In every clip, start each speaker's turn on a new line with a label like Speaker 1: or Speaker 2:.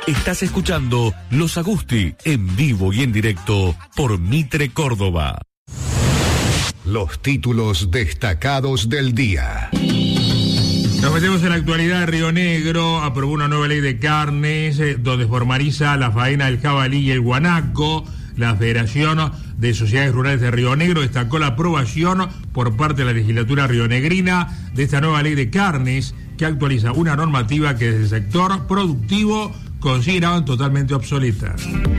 Speaker 1: Estás escuchando Los Agusti en vivo y en directo por Mitre Córdoba.
Speaker 2: Los títulos destacados del día.
Speaker 3: Nos metemos en la actualidad. Río Negro aprobó una nueva ley de carnes donde formaliza la faena del jabalí y el guanaco. La Federación de Sociedades Rurales de Río Negro destacó la aprobación por parte de la legislatura rionegrina de esta nueva ley de carnes que actualiza una normativa que desde el sector productivo consideraban totalmente obsoleta.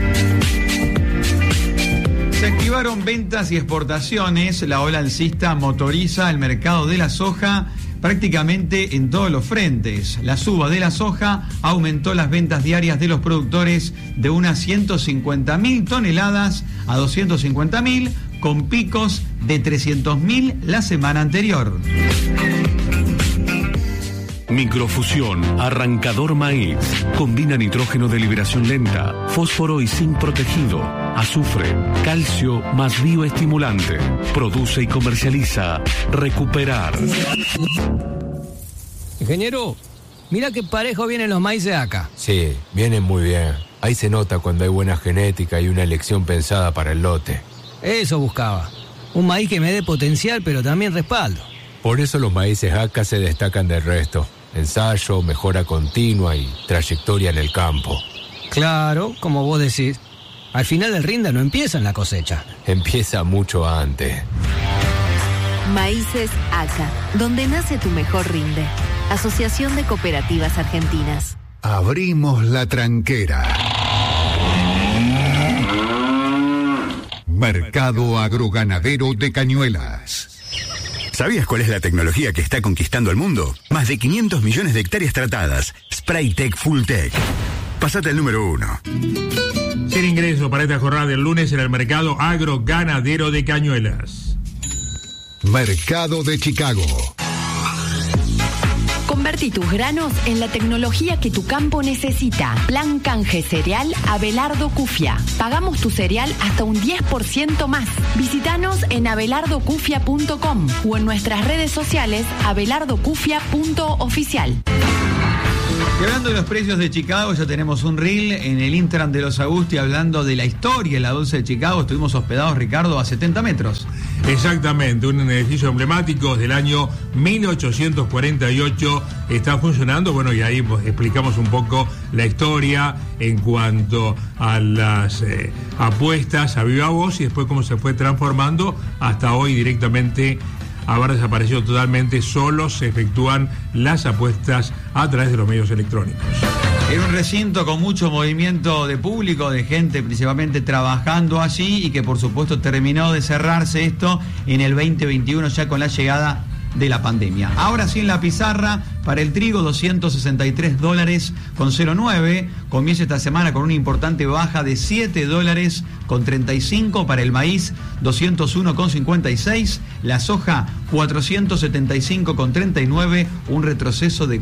Speaker 4: Se activaron ventas y exportaciones. La ola alcista motoriza el mercado de la soja prácticamente en todos los frentes. La suba de la soja aumentó las ventas diarias de los productores de unas 150.000 toneladas a 250.000, con picos de 300.000 la semana anterior.
Speaker 1: Microfusión, arrancador maíz. Combina nitrógeno de liberación lenta, fósforo y zinc protegido, azufre, calcio más bioestimulante. Produce y comercializa Recuperar.
Speaker 5: Ingeniero, mira qué parejo vienen los maíces acá.
Speaker 6: Sí, vienen muy bien. Ahí se nota cuando hay buena genética y una elección pensada para el lote.
Speaker 5: Eso buscaba. Un maíz que me dé potencial, pero también respaldo.
Speaker 6: Por eso los maíces acá se destacan del resto. Ensayo, mejora continua y trayectoria en el campo.
Speaker 5: Claro, como vos decís. Al final del rinda no empieza en la cosecha.
Speaker 6: Empieza mucho antes.
Speaker 7: Maíces ACA, donde nace tu mejor rinde. Asociación de Cooperativas Argentinas.
Speaker 2: Abrimos la tranquera. Mercado agroganadero de Cañuelas.
Speaker 8: ¿Sabías cuál es la tecnología que está conquistando el mundo? Más de 500 millones de hectáreas tratadas. Spraytec Fulltech. Pásate al número 1.
Speaker 3: Sin ingreso para esta jornada del lunes en el mercado agroganadero de Cañuelas.
Speaker 2: Mercado de Chicago.
Speaker 7: Convertí tus granos en la tecnología que tu campo necesita. Plan canje cereal Abelardo Cufia. Pagamos tu cereal hasta un 10% más. Visítanos en abelardocufia.com o en nuestras redes sociales abelardocufia.oficial.
Speaker 4: Y hablando de los precios de Chicago, ya tenemos un reel en el Instagram de Los Agusti hablando de la historia de la Dulce de Chicago. Estuvimos hospedados, Ricardo, a 70 metros.
Speaker 3: Exactamente, un edificio emblemático del año 1848 está funcionando. Bueno, y ahí explicamos un poco la historia en cuanto a las apuestas a viva voz y después cómo se fue transformando hasta hoy directamente. Haber desaparecido totalmente, solo se efectúan las apuestas a través de los medios electrónicos.
Speaker 4: Era un recinto con mucho movimiento de público, de gente principalmente trabajando allí y que por supuesto terminó de cerrarse esto en el 2021 ya con la llegada de la pandemia. Ahora sí en la pizarra, para el trigo $263.09, comienza esta semana con una importante baja de $7.35, para el maíz $201.56, la soja $475.39, un retroceso de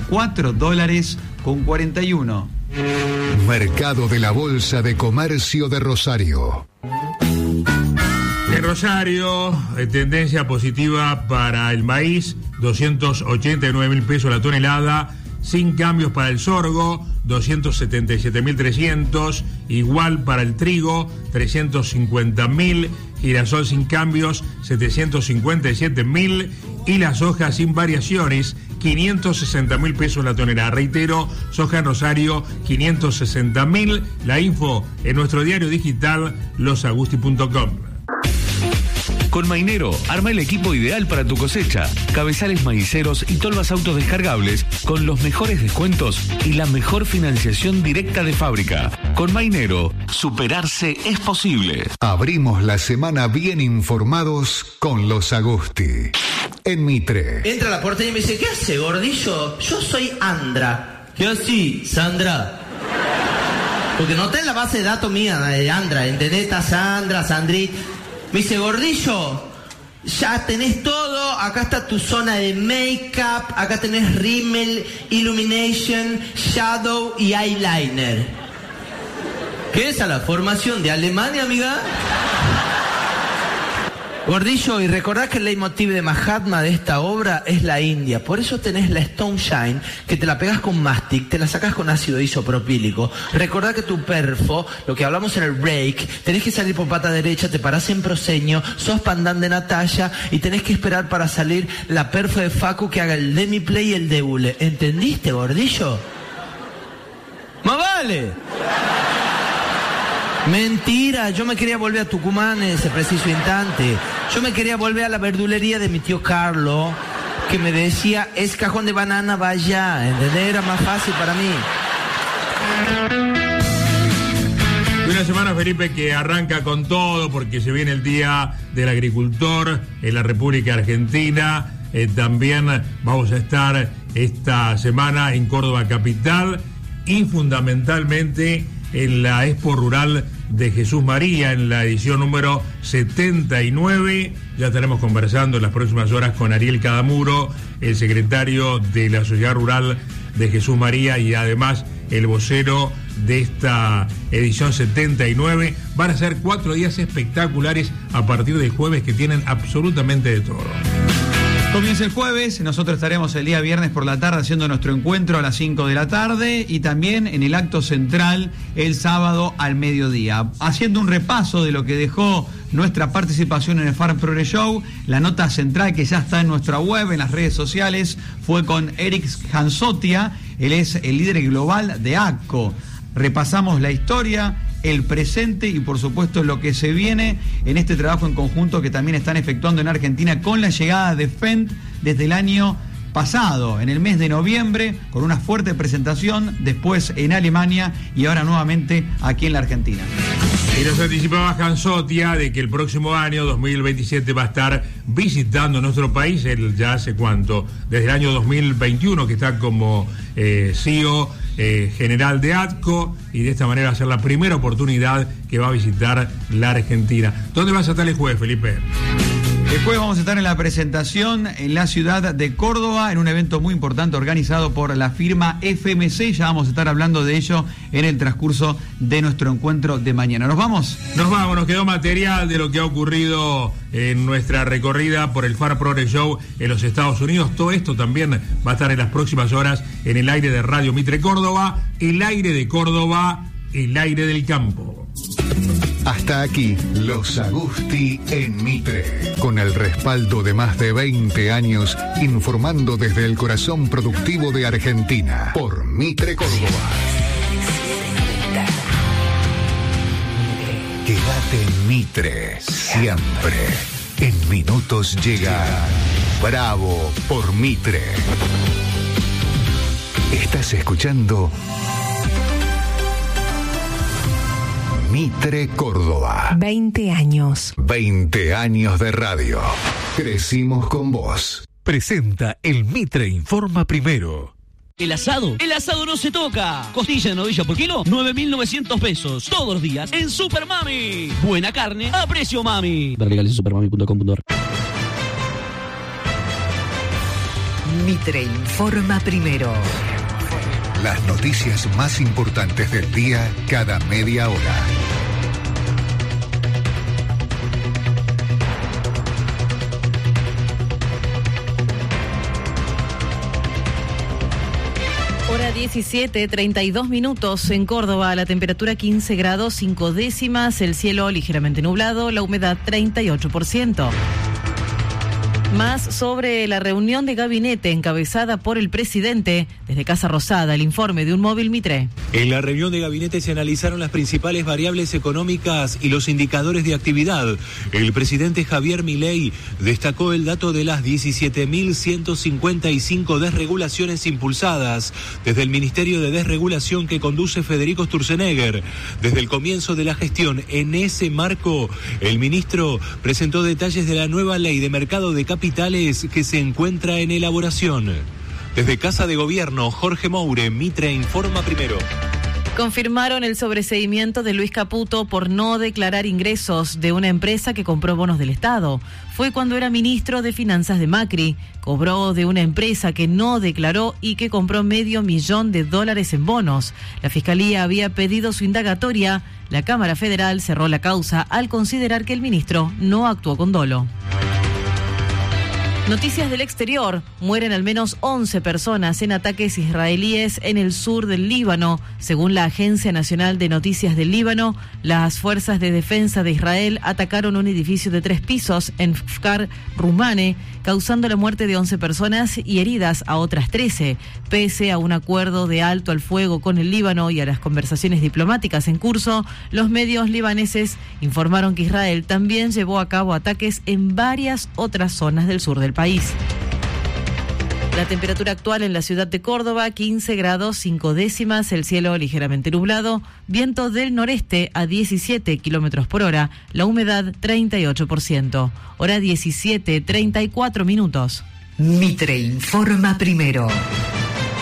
Speaker 4: $4.41.
Speaker 2: Mercado de la Bolsa de Comercio de Rosario.
Speaker 3: En Rosario, tendencia positiva para el maíz, 289.000 pesos la tonelada, sin cambios para el sorgo, 277.300, igual para el trigo, 350.000, girasol sin cambios, 757.000, y la soja sin variaciones, 560.000 pesos la tonelada. Reitero, soja en Rosario, 560.000. La info en nuestro diario digital, losagusti.com.
Speaker 1: Con Mainero, arma el equipo ideal para tu cosecha. Cabezales maiceros y tolvas autodescargables con los mejores descuentos y la mejor financiación directa de fábrica. Con Mainero, superarse es posible.
Speaker 2: Abrimos la semana bien informados con Los Agusti. En Mitre.
Speaker 9: Entra a la puerta y me dice, ¿qué hace, gordillo? Yo soy Andra. ¿Qué así, Sandra? Porque no está en la base de datos mía de Andra, ¿entendés? Está Sandra, Sandrit. Me dice, gordillo, ya tenés todo, acá está tu zona de make-up, acá tenés rímel, illumination, shadow y eyeliner. ¿Qué es a la formación de Alemania, amiga? Gordillo, y recordá que el leitmotiv de Mahatma de esta obra es la India. Por eso tenés la Stone Shine, que te la pegás con mastic, te la sacás con ácido isopropílico. Recordá que tu perfo, lo que hablamos en el break, tenés que salir por pata derecha, te parás en proscenio, sos pandán de Natalia y tenés que esperar para salir la perfo de Facu que haga el demi-play y el deule. ¿Entendiste, Gordillo? ¡Más vale! Mentira, yo me quería volver a Tucumán en ese preciso instante. Yo me quería volver a la verdulería de mi tío Carlos, que me decía, es cajón de banana, vaya, ¿entendés? Era más fácil para mí.
Speaker 3: Una semana, Felipe, que arranca con todo porque se viene el Día del Agricultor en la República Argentina. También vamos a estar esta semana en Córdoba Capital y fundamentalmente en la Expo Rural de Jesús María, en la edición número 79. Ya estaremos conversando en las próximas horas con Ariel Cadamuro, el secretario de la Sociedad Rural de Jesús María y además el vocero de esta edición 79. Van a ser 4 días espectaculares a partir del jueves que tienen absolutamente de todo.
Speaker 4: Comienza el jueves, nosotros estaremos el día viernes por la tarde haciendo nuestro encuentro a las 5 de la tarde y también en el acto central el sábado al mediodía. Haciendo un repaso de lo que dejó nuestra participación en el Farm Progress Show, la nota central que ya está en nuestra web, en las redes sociales, fue con Eric Hansotia, él es el líder global de AGCO. Repasamos la historia, el presente y por supuesto lo que se viene en este trabajo en conjunto que también están efectuando en Argentina con la llegada de Fendt desde el año pasado, en el mes de noviembre, con una fuerte presentación, después en Alemania y ahora nuevamente aquí en la Argentina.
Speaker 3: Y nos anticipaba Hansotia de que el próximo año, 2027, va a estar visitando nuestro país, él ya hace cuánto, desde el año 2021 que está como CEO general de AGCO, y de esta manera va a ser la primera oportunidad que va a visitar la Argentina. ¿Dónde vas a estar el jueves, Felipe?
Speaker 4: Después vamos a estar en la presentación en la ciudad de Córdoba, en un evento muy importante organizado por la firma FMC. Ya vamos a estar hablando de ello en el transcurso de nuestro encuentro de mañana. ¿Nos vamos?
Speaker 3: Nos vamos, nos quedó material de lo que ha ocurrido en nuestra recorrida por el Farm Progress Show en los Estados Unidos. Todo esto también va a estar en las próximas horas en el aire de Radio Mitre Córdoba, el aire de Córdoba, el aire del campo.
Speaker 2: Hasta aquí, Los Agusti en Mitre, con el respaldo de más de 20 años informando desde el corazón productivo de Argentina, por Mitre Córdoba. Quédate en Mitre, siempre. En minutos llega Bravo por Mitre. Estás escuchando Mitre Córdoba.
Speaker 7: 20 años.
Speaker 2: 20 años de radio. Crecimos con vos.
Speaker 1: Presenta el Mitre Informa Primero.
Speaker 10: El asado no se toca. Costilla de novilla por kilo, 9.900 pesos. Todos los días en Super Mami. Buena carne a precio mami. Ver legales en supermami.com.ar.
Speaker 7: Mitre Informa Primero.
Speaker 2: Las noticias más importantes del día cada media hora.
Speaker 11: Hora 17, 32 minutos en Córdoba, la temperatura 15 grados 5 décimas, el cielo ligeramente nublado, la humedad 38%. Más sobre la reunión de gabinete encabezada por el presidente. Desde Casa Rosada, el informe de un móvil Mitre.
Speaker 12: En la reunión de gabinete se analizaron las principales variables económicas y los indicadores de actividad. El presidente Javier Milei destacó el dato de las 17.155 desregulaciones impulsadas desde el Ministerio de Desregulación que conduce Federico Sturzenegger. Desde el comienzo de la gestión, en ese marco, el ministro presentó detalles de la nueva ley de mercado de capitales que se encuentra en elaboración. Desde Casa de Gobierno, Jorge Moure, Mitre Informa Primero.
Speaker 11: Confirmaron el sobreseimiento de Luis Caputo por no declarar ingresos de una empresa que compró bonos del Estado. Fue cuando era ministro de Finanzas de Macri. Cobró de una empresa que no declaró y que compró $500,000 en bonos. La Fiscalía había pedido su indagatoria. La Cámara Federal cerró la causa al considerar que el ministro no actuó con dolo. Noticias del exterior. Mueren al menos 11 personas en ataques israelíes en el sur del Líbano. Según la Agencia Nacional de Noticias del Líbano, las fuerzas de defensa de Israel atacaron un edificio de 3 pisos en Fkar Rumane, causando la muerte de 11 personas y heridas a otras 13. Pese a un acuerdo de alto al fuego con el Líbano y a las conversaciones diplomáticas en curso, los medios libaneses informaron que Israel también llevó a cabo ataques en varias otras zonas del sur del país. La temperatura actual en la ciudad de Córdoba, 15 grados 5 décimas, el cielo ligeramente nublado, viento del noreste a 17 kilómetros por hora, la humedad 38%. Hora 17:34 minutos.
Speaker 13: Mitre informa primero.